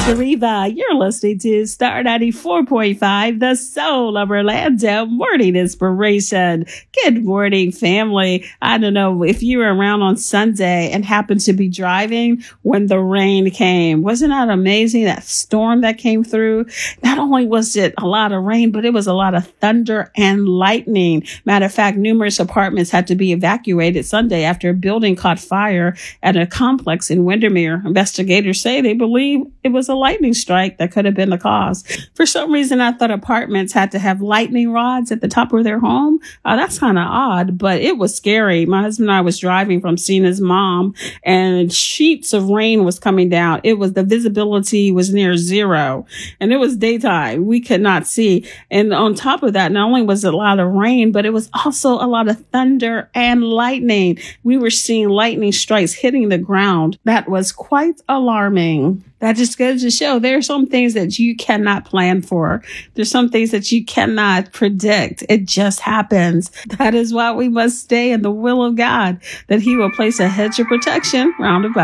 Riva. You're listening to Star 94.5, the soul of Orlando morning inspiration. Good morning, family. I don't know if you were around on Sunday and happened to be driving when the rain came. Wasn't that amazing? That storm that came through. Not only was it a lot of rain, but it was a lot of thunder and lightning. Matter of fact, numerous apartments had to be evacuated Sunday after a building caught fire at a complex in Windermere. Investigators say they believe it was a lightning strike that could have been the cause. For some reason, I thought apartments had to have lightning rods at the top of their home. That's kind of odd, but it was scary. My husband and I was driving from seeing his mom, and sheets of rain was coming down. The visibility was near zero, and it was daytime. We could not see. And on top of that, not only was it a lot of rain, but it was also a lot of thunder and lightning. We were seeing lightning strikes hitting the ground. That was quite alarming. That just goes to show there are some things that you cannot plan for. There's some things that you cannot predict. It just happens. That is why we must stay in the will of God, that he will place a hedge of protection round about.